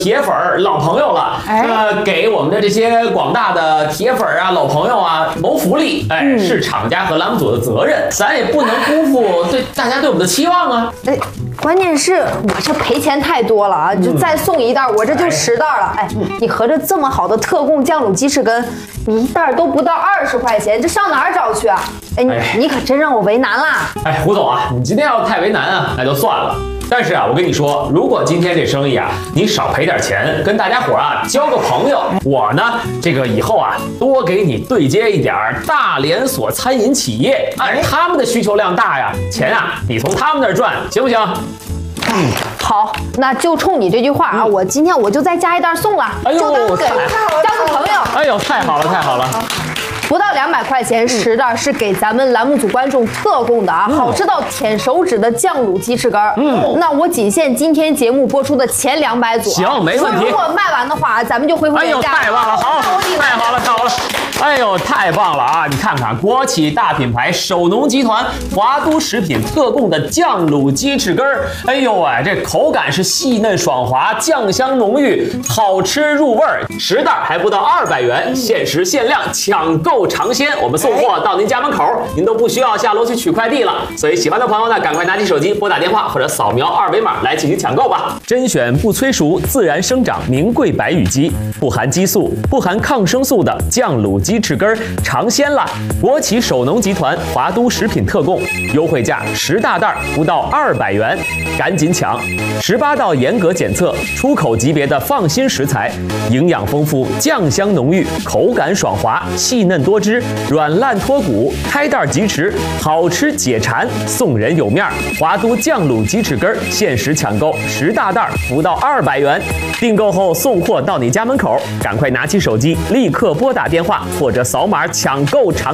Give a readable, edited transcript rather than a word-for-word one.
铁粉儿、老朋友了，给我们的这些广大的铁粉啊、老朋友啊谋福利，是厂家和栏目组的责任，咱也不能辜负大家对我们的期望啊。 关键是我这赔钱太多了啊！就再送一袋，我这就10袋了。你合着这么好的特供酱卤鸡翅根，你一袋都不到20块钱，这上哪儿找去啊？你可真让我为难啦！ 胡总啊，你今天要太为难啊，那就算了。但是啊，我跟你说，如果今天这生意啊，你少赔点钱，跟大家伙啊交个朋友，我呢，这个以后啊，多给你对接一点大连锁餐饮企业，他们的需求量大呀，钱啊，你从他们那儿赚，行不行？ 好，那就冲你这句话啊，我今天我就再加一袋送了，就当给交个朋友。 太好了，太好了。 不到200块钱10袋是给咱们栏目组观众特供的啊，好吃到舔手指的酱卤鸡翅根。那我仅限今天节目播出的前200组， 行，没问题。 如果卖完的话，咱们就恢复原价。 太棒了，好，太好了，太好了。太棒了啊！你看看国企大品牌首农集团华都食品特供的酱卤鸡翅根儿，这口感是细嫩爽滑，酱香浓郁，好吃入味儿。10袋还不到200元，限时限量，抢购尝鲜。我们送货到您家门口，您都不需要下楼去取快递了。所以喜欢的朋友呢，赶快拿起手机拨打电话或者扫描2维码来进行抢购吧。甄选不催熟、自然生长名贵白羽鸡，不含激素、不含抗生素的酱卤鸡翅根尝鲜啦！国企首农集团华都食品特供，优惠价10大袋不到200元，赶紧抢！18道严格检测，出口级别的放心食材，营养丰富，酱香浓郁，口感爽滑，细嫩多汁，软烂脱骨，开袋即食，好吃解馋，送人有面。华都酱卤鸡翅根限时抢购10大袋不到200元，订购后送货到你家门口，赶快拿起手机立刻拨打电话或者扫码抢购尝。